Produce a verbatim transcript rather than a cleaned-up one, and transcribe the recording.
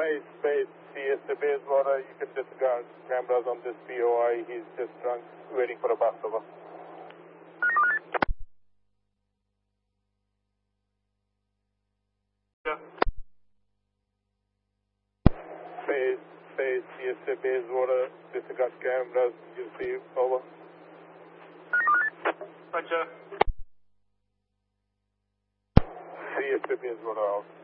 Space, space, C S A Bayswater, you can disregard cameras on this P O I, he's just drunk, waiting for a bus over. Yeah. Space, space, C S A Bayswater, disregard cameras, you see, over. Roger. C S A Bayswater out.